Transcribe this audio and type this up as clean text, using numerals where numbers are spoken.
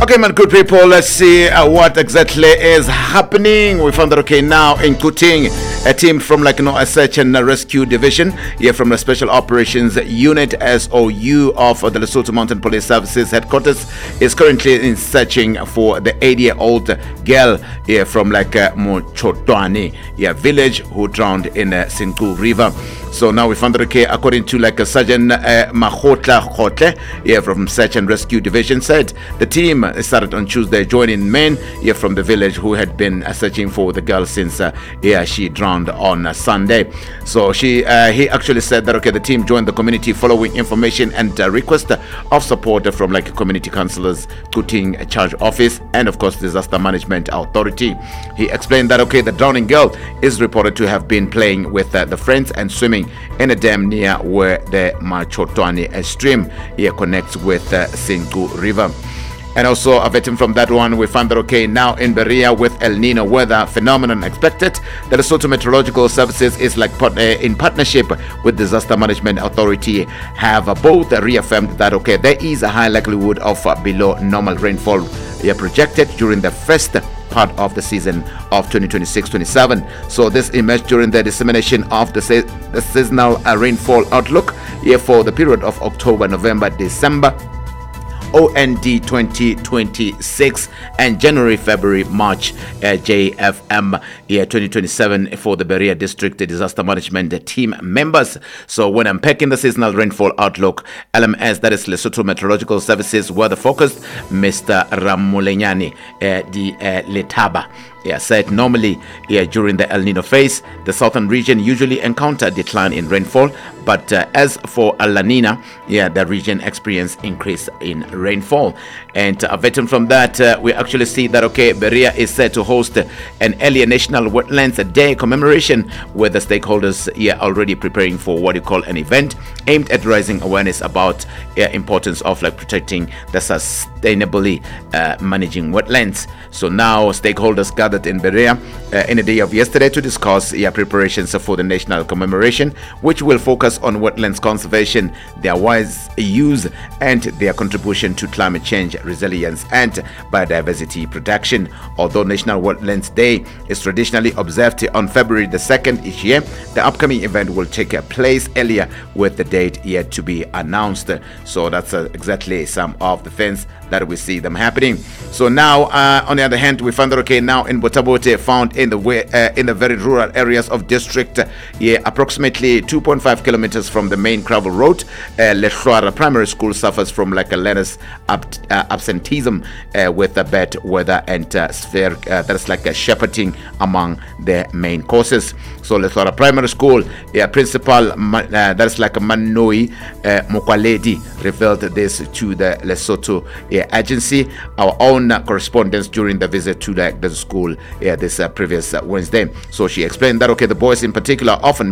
Okay, my good people, let's see what exactly is happening. We found that, okay, now in Kuting, a team from a search and rescue division here from the Special Operations Unit SOU of the Lesotho Mountain Police Services headquarters is currently in searching for the 80-year-old girl here from Mochotwane village who drowned in the Senqu River. So now we found that, okay, according to Sergeant Mahotla Khotle here from Search and Rescue Division, said the team started on Tuesday joining men here from the village who had been searching for the girl since she drowned on Sunday. So he actually said that, okay, the team joined the community following information and request of support from community councillors, Kuting Charge Office, and of course Disaster Management Authority. He explained that, okay, the drowning girl is reported to have been playing with the friends and swimming in a dam near where the Machotwane stream here connects with Senqu River. And also a veteran from that one, we found that, okay, now in Berea with El Nino weather phenomenon expected, the Lesotho Meteorological Services is in partnership with Disaster Management Authority have both reaffirmed that, okay, there is a high likelihood of below normal rainfall projected during the first part of the season of 2026-27. So this emerged during the dissemination of the seasonal rainfall outlook here for the period of October, November, December, OND 2026, and January, February, March, JFM year 2027 for the Berea District Disaster Management Team members. So when unpacking the seasonal rainfall outlook, LMS, that is Lesotho Meteorological Services, were the focused Mr. Ramulenyani di Letaba. Said normally during the El Nino phase, the southern region usually encounter decline in rainfall, but as for La Nina, the region experienced increase in rainfall. And a veteran from that, we actually see that, okay, Berea is set to host an earlier National Wetlands Day commemoration with the stakeholders already preparing for what you call an event aimed at raising awareness about importance of protecting the sustainably managing wetlands. So now stakeholders gathered in Berea in the day of yesterday to discuss preparations for the national commemoration, which will focus on wetlands conservation, their wise use, and their contribution to climate change resilience and biodiversity protection. Although National Wetlands Day is traditionally observed on February the 2nd each year, the upcoming event will take place earlier with the date yet to be announced. So that's exactly some of the things that we see them happening. So now on the other hand, we found that, okay, now in Botabote, found in the very rural areas of district, approximately 2.5 kilometers from the main gravel road, Leshwara Primary School suffers from a learner's absenteeism with the bad weather and that's a shepherding among the main causes. So Leshwara Primary School principal that's Manoi Mokwaledi revealed this to the Lesotho agency, our own correspondence, during the visit to the school this previous Wednesday. So she explained that, okay, the boys in particular often